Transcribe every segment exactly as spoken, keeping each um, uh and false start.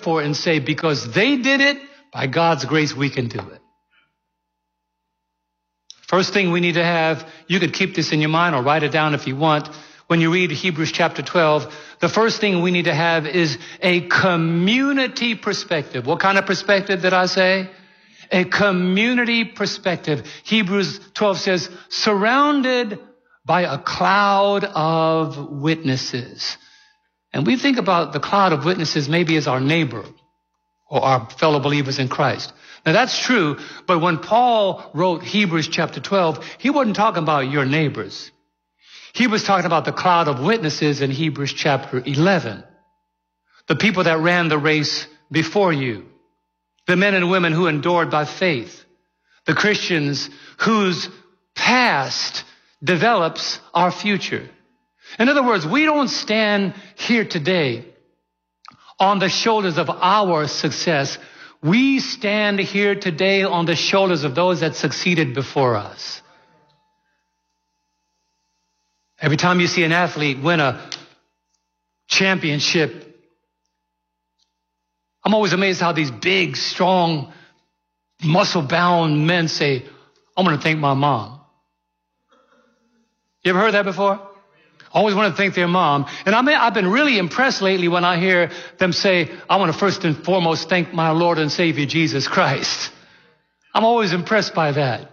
for and say, because they did it, by God's grace, we can do it. First thing we need to have, you could keep this in your mind or write it down if you want. When you read Hebrews chapter twelve, the first thing we need to have is a community perspective. What kind of perspective did I say? A community perspective. Hebrews twelve says, surrounded by a cloud of witnesses. And we think about the cloud of witnesses maybe as our neighbor or our fellow believers in Christ. Now that's true, but when Paul wrote Hebrews chapter twelve, he wasn't talking about your neighbors. He was talking about the cloud of witnesses in Hebrews chapter eleven. The people that ran the race before you. The men and women who endured by faith. The Christians whose past develops our future. In other words, we don't stand here today on the shoulders of our success. We stand here today on the shoulders of those that succeeded before us. Every time you see an athlete win a championship, I'm always amazed how these big, strong, muscle-bound men say, I want to thank my mom. You ever heard that before? Always want to thank their mom. And I mean, I've been really impressed lately when I hear them say, I want to first and foremost thank my Lord and Savior, Jesus Christ. I'm always impressed by that.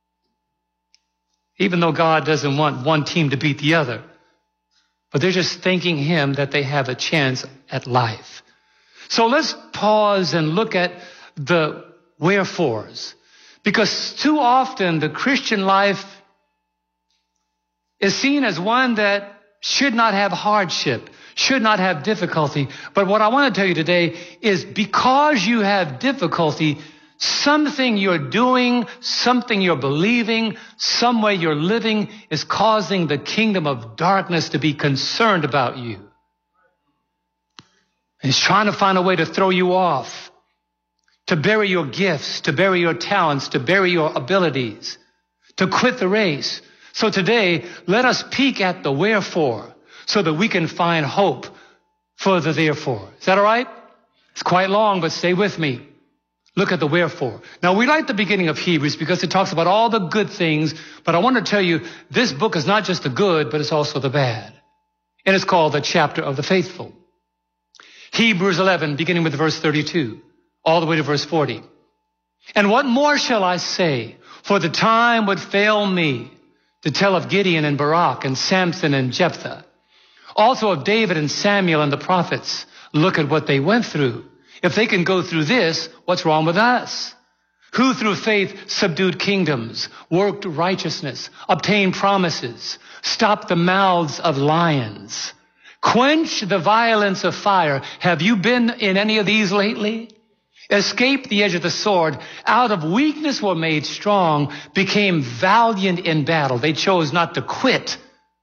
Even though God doesn't want one team to beat the other. But they're just thanking him that they have a chance at life. So let's pause and look at the wherefores. Because too often the Christian life is seen as one that should not have hardship, should not have difficulty. But what I want to tell you today is because you have difficulty, something you're doing, something you're believing, some way you're living is causing the kingdom of darkness to be concerned about you. And he's trying to find a way to throw you off, to bury your gifts, to bury your talents, to bury your abilities, to quit the race. So today, let us peek at the wherefore so that we can find hope for the therefore. Is that all right? It's quite long, but stay with me. Look at the wherefore. Now, we like the beginning of Hebrews because it talks about all the good things, but I want to tell you, this book is not just the good, but it's also the bad. And it's called the chapter of the faithful. Hebrews eleven, beginning with verse thirty-two, all the way to verse forty. And what more shall I say? For the time would fail me to tell of Gideon and Barak and Samson and Jephthah. Also of David and Samuel and the prophets. Look at what they went through. If they can go through this, what's wrong with us? Who through faith subdued kingdoms, worked righteousness, obtained promises, stopped the mouths of lions, quenched the violence of fire. Have you been in any of these lately? Escaped the edge of the sword, out of weakness were made strong, became valiant in battle. They chose not to quit.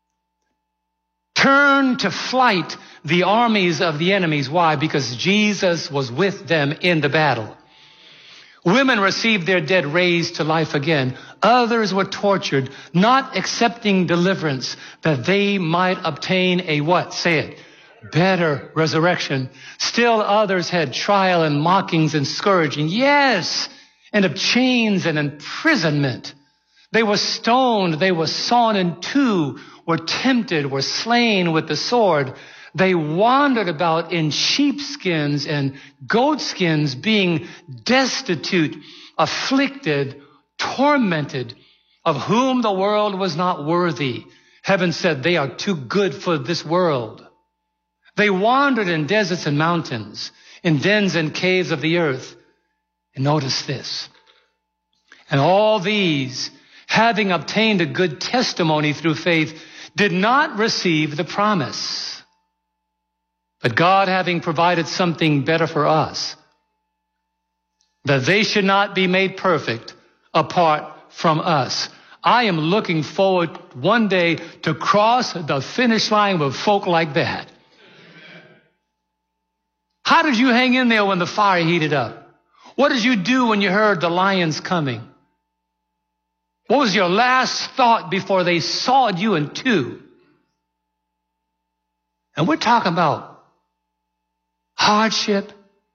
Turned to flight the armies of the enemies. Why? Because Jesus was with them in the battle. Women received their dead raised to life again. Others were tortured, not accepting deliverance, that they might obtain a what? Say it. Better resurrection. Still others had trial and mockings and scourging. Yes, and of chains and imprisonment. They were stoned. They were sawn in two, were tempted, were slain with the sword. They wandered about in sheepskins and goatskins, being destitute, afflicted, tormented, of whom the world was not worthy. Heaven said they are too good for this world. They wandered in deserts and mountains, in dens and caves of the earth. And notice this. And all these, having obtained a good testimony through faith, did not receive the promise. But God, having provided something better for us, that they should not be made perfect apart from us. I am looking forward one day to cross the finish line with folk like that. How did you hang in there when the fire heated up? What did you do when you heard the lions coming? What was your last thought before they sawed you in two? And we're talking about hardship,